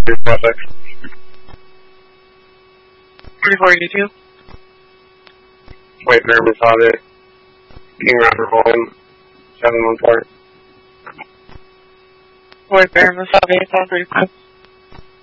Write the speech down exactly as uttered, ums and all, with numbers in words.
your project. thirty-four eighty-two. Wait, there, Masada. King Roger Volume seven one four. Wait, there, Masada, eight seven three five.